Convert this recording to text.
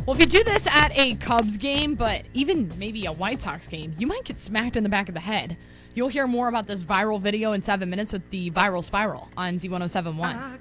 Well, if you do this at a Cubs game, but even maybe a White Sox game, you might get smacked in the back of the head. You'll hear more about this viral video in 7 minutes with the Viral Spiral on Z1071.